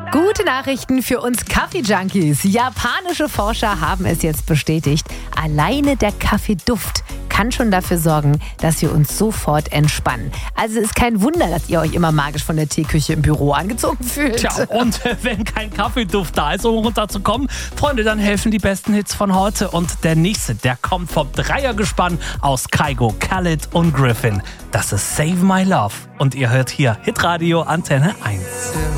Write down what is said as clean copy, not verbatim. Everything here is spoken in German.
Gute Nachrichten für uns Kaffee-Junkies. Japanische Forscher haben es jetzt bestätigt. Alleine der Kaffeeduft kann schon dafür sorgen, dass wir uns sofort entspannen. Also ist kein Wunder, dass ihr euch immer magisch von der Teeküche im Büro angezogen fühlt. Tja, und wenn kein Kaffeeduft da ist, um runterzukommen, Freunde, dann helfen die besten Hits von heute. Und der nächste, der kommt vom Dreiergespann aus Kygo, Khalid und Griffin. Das ist Save My Love. Und ihr hört hier Hitradio Antenne 1.